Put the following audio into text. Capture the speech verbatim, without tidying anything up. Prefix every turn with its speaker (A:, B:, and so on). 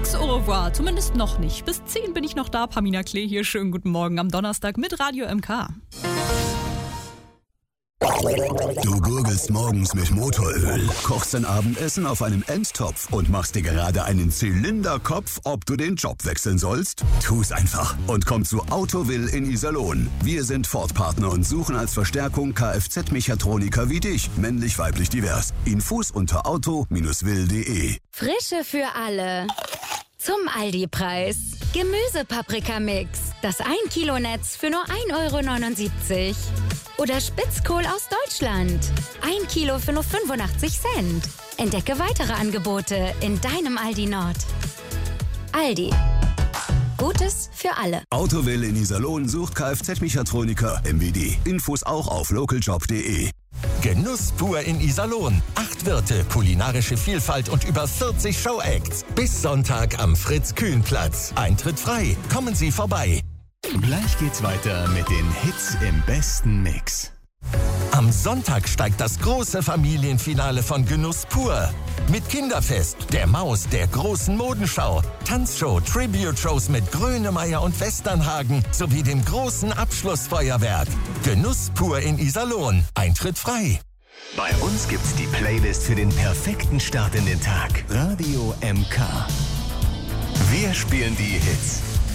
A: nix au revoir, zumindest noch nicht. Bis zehn bin ich noch da, Pamina Klee hier. Schönen guten Morgen am Donnerstag mit Radio M K.
B: Du gurgelst morgens mit Motoröl, kochst dein Abendessen auf einem Endtopf und machst dir gerade einen Zylinderkopf, ob du den Job wechseln sollst? Tu's einfach und komm zu Autowill in Iserlohn. Wir sind Ford-Partner und suchen als Verstärkung Kfz-Mechatroniker wie dich, männlich, weiblich, divers. Infos unter auto Bindestrich will punkt de.
C: Frische für alle. Zum Aldi-Preis. Gemüsepaprika-Mix. Das ein Kilo Netz für nur ein Euro neunundsiebzig. Oder Spitzkohl aus Deutschland. Ein Kilo für nur fünfundachtzig Cent. Entdecke weitere Angebote in deinem Aldi Nord. Aldi. Gutes für alle.
B: Autowill in Iserlohn sucht Kfz-Mechatroniker M W D. Infos auch auf lokaljob punkt de.
D: Genuss pur in Iserlohn. Acht Wirte, kulinarische Vielfalt und über vierzig Show-Acts. Bis Sonntag am Fritz-Kühn-Platz. Eintritt frei. Kommen Sie vorbei.
E: Gleich geht's weiter mit den Hits im besten Mix.
D: Am Sonntag steigt das große Familienfinale von Genuss pur. Mit Kinderfest, der Maus, der großen Modenschau, Tanzshow, Tribute-Shows mit Grönemeyer und Westernhagen sowie dem großen Abschlussfeuerwerk. Genuss pur in Iserlohn. Eintritt frei.
E: Bei uns gibt's die Playlist für den perfekten Start in den Tag. Radio M K. Wir spielen die Hits